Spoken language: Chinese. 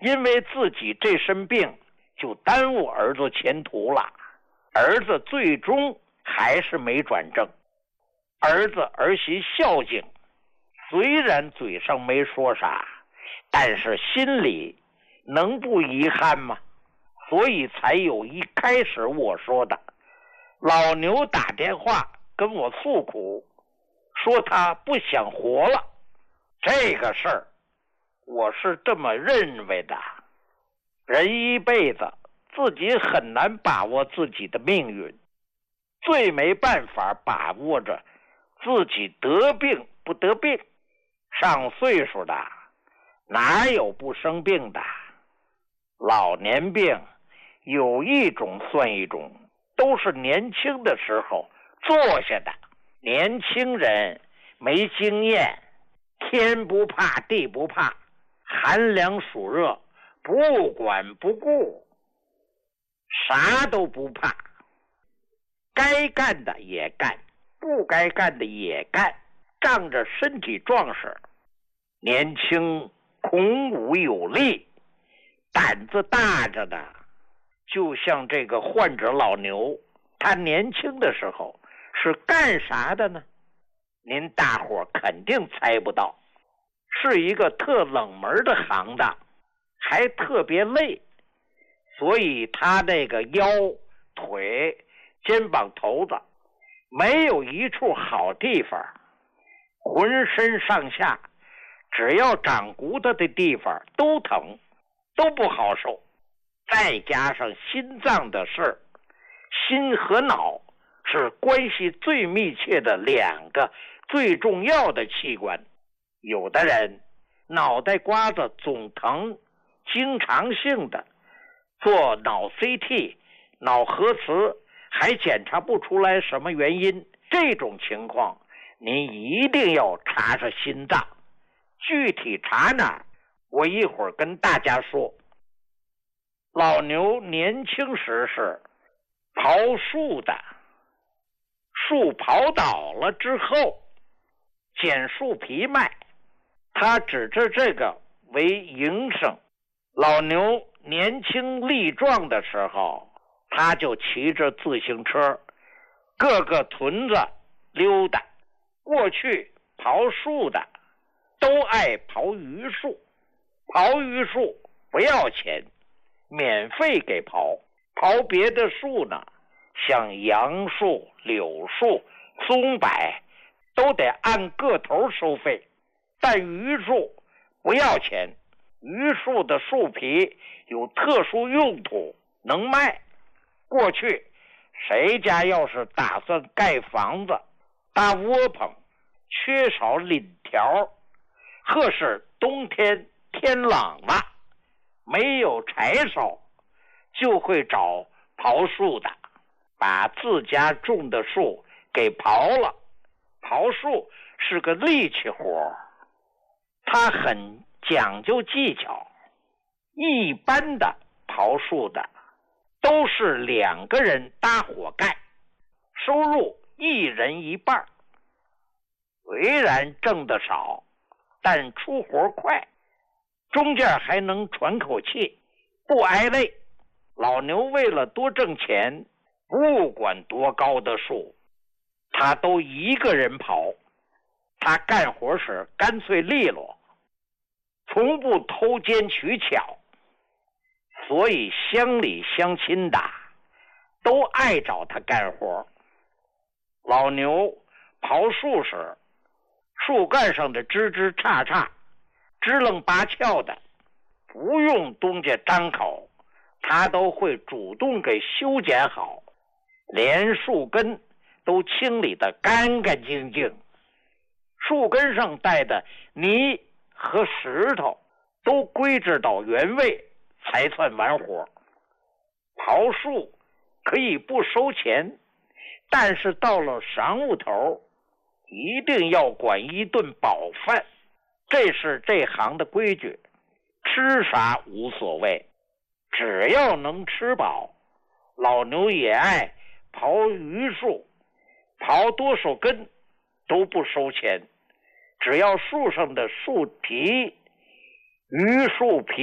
因为自己这身病就耽误儿子前途了，儿子最终还是没转正。儿子儿媳孝敬，虽然嘴上没说啥，但是心里能不遗憾吗？所以才有一开始我说的，老牛打电话跟我诉苦，说他不想活了。这个事儿我是这么认为的，人一辈子自己很难把握自己的命运，最没办法把握着自己得病不得病。上岁数的哪有不生病的？老年病有一种算一种，都是年轻的时候做下的。年轻人没经验，天不怕地不怕，寒凉暑热不管不顾，啥都不怕，该干的也干，不该干的也干，仗着身体壮实，年轻孔武有力，胆子大着的。就像这个患者老牛，他年轻的时候是干啥的呢？您大伙肯定猜不到，是一个特冷门的行当，还特别累，所以他那个腰、腿、肩膀头子没有一处好地方，浑身上下只要长骨头的地方都疼，都不好受。再加上心脏的事儿，心和脑是关系最密切的两个最重要的器官。有的人脑袋瓜子总疼，经常性的做脑 CT、脑核磁还检查不出来什么原因，这种情况您一定要查查心脏。具体查哪儿，我一会儿跟大家说。老牛年轻时是刨树的，树刨倒了之后捡树皮卖，他指着这个为营生。老牛年轻力壮的时候，他就骑着自行车各个屯子溜达。过去刨树的都爱刨榆树，刨榆树不要钱，免费给刨。刨别的树呢，像杨树、柳树、松柏都得按个头收费，但榆树不要钱。榆树的树皮有特殊用途，能卖。过去谁家要是打算盖房子搭窝棚，缺少檩条，或是冬天天冷了没有柴烧，就会找刨树的，把自家种的树给刨了。刨树是个力气活，它很讲究技巧。一般的刨树的都是2个人搭伙干，收入1人1半。虽然挣得少，但出活快，中间还能喘口气，不挨累。老牛为了多挣钱，不管多高的树他都一个人刨。他干活时干脆利落，从不偷奸取巧，所以乡里乡亲的都爱找他干活。老牛刨树时，树干上的枝枝杈杈支棱八翘的，不用东家张口，他都会主动给修剪好，连树根都清理得干干净净。树根上带的泥和石头都归置到原位，才算完活。刨树可以不收钱，但是到了晌午头一定要管一顿饱饭，这是这行的规矩。吃啥无所谓，只要能吃饱。老牛也爱刨榆树，刨多少根都不收钱，只要树上的树皮、榆树皮